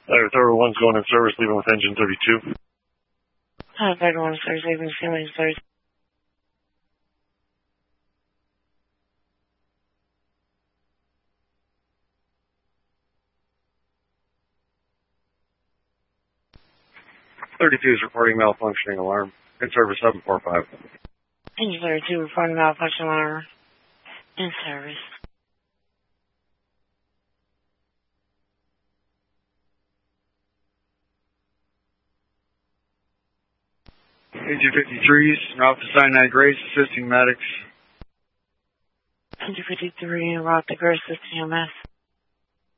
Thorough 1's going in service, leaving with engine 32. Third 1 service, leaving with 32. Is reporting malfunctioning alarm. In service 745. Engine 32 reporting malfunction alarm. In service. Engine 53's route to Sinai Grace, assisting medics. Engine 53 route to Grace, assisting MS.